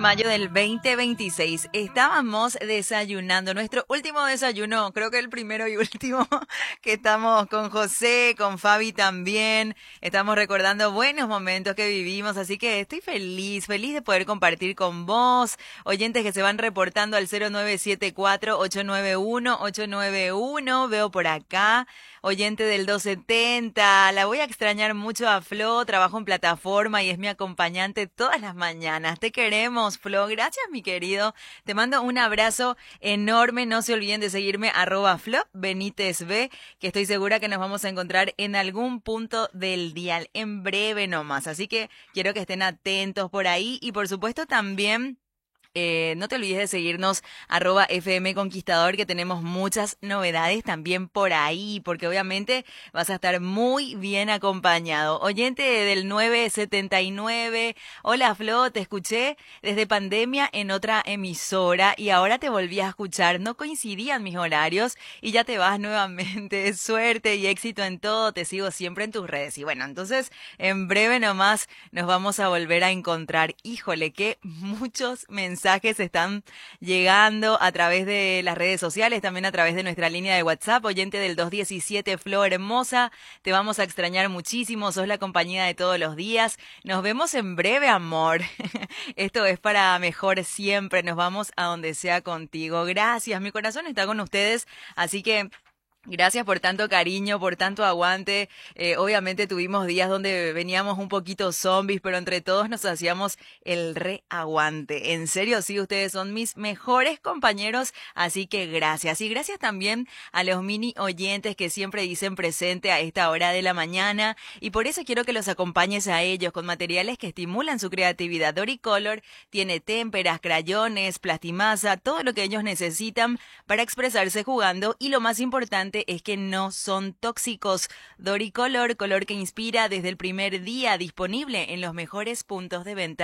Mayo del 2026. Estábamos desayunando, nuestro último desayuno, creo que el primero y último, que estamos con José, con Fabi también. Estamos recordando buenos momentos que vivimos, así que estoy feliz de poder compartir con vos. Oyentes que se van reportando al 0974-891-891, veo por acá. Oyente del 270, la voy a extrañar mucho a Flo, trabajo en plataforma y es mi acompañante todas las mañanas. Te queremos, Flo. Gracias, mi querido. Te mando un abrazo enorme. No se olviden de seguirme @FloBenítezB, que estoy segura que nos vamos a encontrar en algún punto del dial, en breve nomás. Así que quiero que estén atentos por ahí y por supuesto también no te olvides de seguirnos @FM Conquistador, que tenemos muchas novedades también por ahí, porque obviamente vas a estar muy bien acompañado. Oyente del 979, hola Flo, te escuché desde pandemia en otra emisora y ahora te volví a escuchar. No coincidían mis horarios y ya te vas nuevamente. Suerte y éxito en todo, te sigo siempre en tus redes. Y bueno, entonces en breve nomás nos vamos a volver a encontrar. Híjole, que muchos mensajes están llegando a través de las redes sociales, también a través de nuestra línea de WhatsApp. Oyente del 217, Flo hermosa, te vamos a extrañar muchísimo, sos la compañía de todos los días. Nos vemos en breve, amor. Esto es para mejor siempre, nos vamos a donde sea contigo. Gracias, mi corazón está con ustedes, así que gracias por tanto cariño, por tanto aguante. Obviamente tuvimos días donde veníamos un poquito zombies, pero entre todos nos hacíamos el reaguante. En serio, sí, ustedes son mis mejores compañeros, así que gracias. Y gracias también a los mini oyentes que siempre dicen presente a esta hora de la mañana. Y por eso quiero que los acompañes a ellos con materiales que estimulan su creatividad. Doricolor tiene témperas, crayones, plastimasa, todo lo que ellos necesitan para expresarse jugando. Y lo más importante es que no son tóxicos. Doricolor, color que inspira desde el primer día, disponible en los mejores puntos de venta.